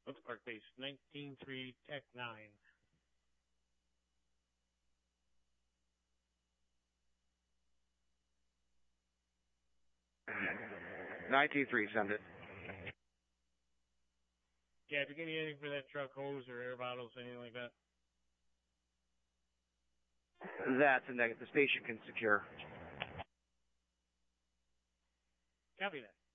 Oak Park Base, 19-3, Tech 9. Send it. Yeah, if you're getting anything for that truck, hose or air bottles, anything like that. That's a negative. The station can secure. Copy that.